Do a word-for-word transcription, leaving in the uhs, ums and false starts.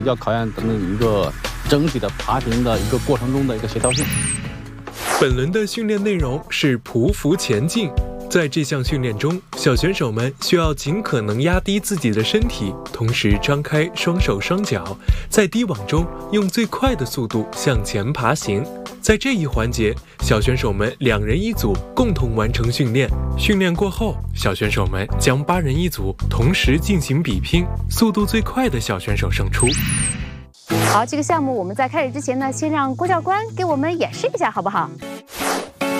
要考验咱们一个整体的爬行的一个过程中的一个协调性。 本轮的训练内容是匍匐前进。在这项训练中，小选手们需要尽可能压低自己的身体，同时张开双手双脚，在低网中用最快的速度向前爬行。在这一环节，小选手们两人一组，共同完成训练。训练过后，小选手们将八人一组同时进行比拼，速度最快的小选手胜出。 好，这个项目我们在开始之前呢，先让郭教官给我们演示一下，好不好？